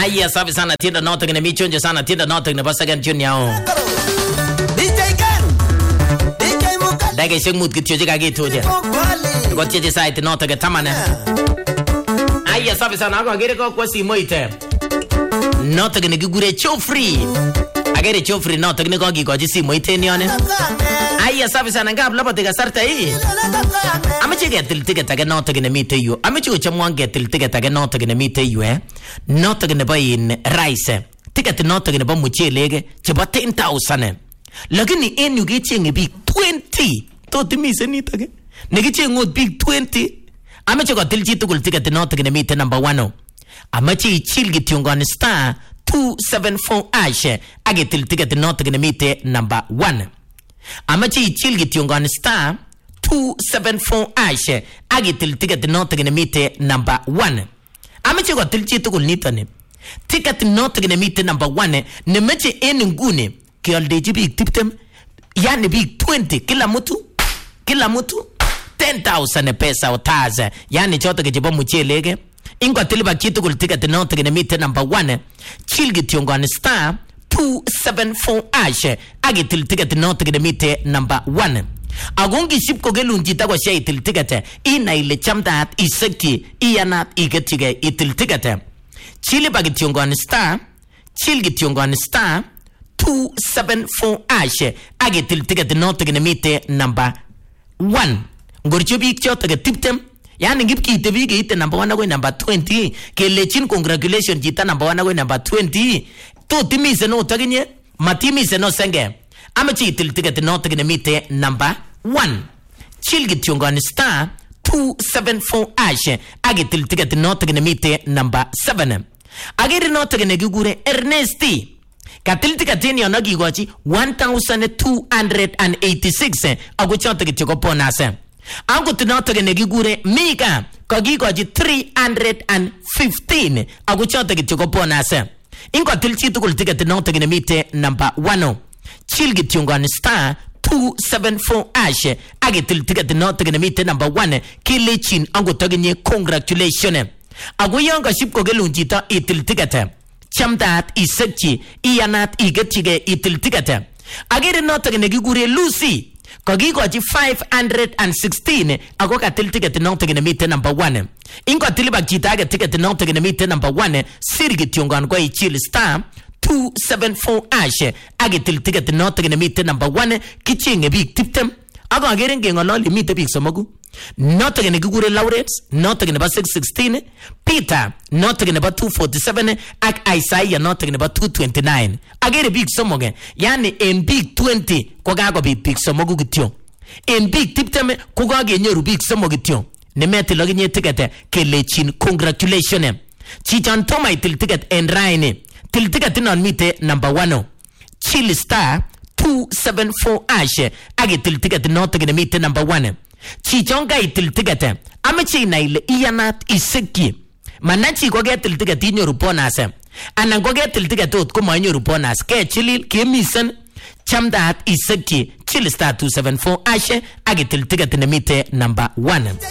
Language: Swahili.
Aya, safi sana tienda noto kine michonjo sana tienda noto kine pa second tune yao. Dage sheng mood kityo jika gitu je. Kwa tije site noto ke tamane. Aya, safi sana ako agere kwa simo ite. Noto kine gigure cho free. Agere cho free noto kine kwa simo ite nione. Aya, safi sana ngab lapa tiga sarta hii. Amache getil ticket age noto kine mite yu. Amache uchamwan getil ticket age noto kine mite yu noto kine ba in rice. Ticket noto kine ba muchelege cheba 10,000. Lakini en yu gechenge big 20. Toti mise nita ke. Negechenge big 20. Amache getil chitukul ticket noto kine mite number 1. Amache ichil gityungon star 274 ash. Agetil ticket noto kine mite number 1. Amache ichil gityungon star 274 ash. Agetil ticket noto kine mite number 1. Amache getil chitukul nita ne. Ticket noto kine mite number 1. Nemeche en ngune kialdeji big tiptem. Yani big 20 kila mtu 10,000 pesa otaza. Yani choto kejibo muchelege. Ingwa tiliba chitukul ticket noto kine mite number 1. Chilgi tiongani star 274 ash. Agetil ticket noto kine mite number 1. Agongi ship ko gelun jita ko shay itil ticket. Ina ile chamdat iseki iyanat igetige itil ticket. Chili bagityongani star. Chilgi tiongani star 274 ash. Agetil ticket noto kine mite number 1. Ngorcho big choto ke tiptem. Yani ngip ki tebi ke ite number 1 ako number 20. Ke lechin congratulations jita number 1 ako number 20. To timi se no taginye. Matimi se no senge. Amachi itil ticket noto kine mite number 1. Chilgi tiongani star 274 ash. Agetil ticket noto kine mite number 7. Agere noto kine gigure Ernesti. Katil ticket ni onagi gochi 1,286. Ago choto kityo ponase. Ango tinoto kine gigure Mika. Kogi gochi 315. Ago choto kityo ponase. Ingo til chitukul ticket noto kine mite number 1. Chilgi tiongani star 274 ash. Agetil ticket noto kine mite number 1. Kilechin ango toginye congratulations. Ago yonga ship ko gelunjita itil ticket. Chamdat isekchi iyanat igetige itil ticket. Agere noto kine gigure Lucy. Kogigochi 516. Ago katil ticket noto kine mite number 1. Ingo tiliba chita ticket noto kine mite number 1. Sirgi tiongan kwa ichil star 274 ash. Agetil ticket noto kine mite number 1. Kichenge big tiptem. Ago agere ngengololi mite big somogu. Noto kine gigure Lawrence. Noto kine ba 616. Peter. Noto kine ba 247. Ak Isaiah noto kine ba 229. Agere big somoge. Yani en big 20. Kwa gago big somogu gityo. En big tiptem. Kwa gago nyoru big somogu gityo. Nemeti logi nye ticket. Kelechin congratulations. Chichan toma itil ticket en raine. Til ticket non mite number 1. Chill star 274 ash. Age til ticket noto kine mite number 1. Chichonga itil ticket. Amachi na ile iyanat iseki. Manachi kwa getil ticket inyoru bonus. Anan kwa getil ticket ot kuma inyoru bonus. Ke chilil ke misen. Chamdat iseki. Chill star 274 ash. Age til ticket ne mite number 1.